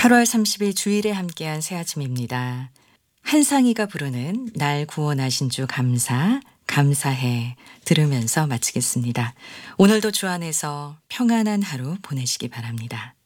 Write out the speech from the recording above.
8월 30일 주일에 함께한 새 아침입니다. 한상희가 부르는 날 구원하신 주 감사해 들으면서 마치겠습니다. 오늘도 주 안에서 평안한 하루 보내시기 바랍니다.